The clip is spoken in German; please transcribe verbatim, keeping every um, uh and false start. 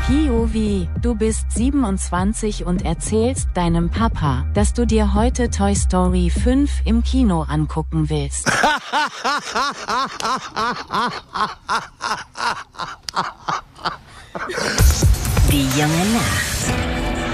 P O V, du bist siebenundzwanzig und erzählst deinem Papa, dass du dir heute Toy Story fünf im Kino angucken willst. Die junge Nacht.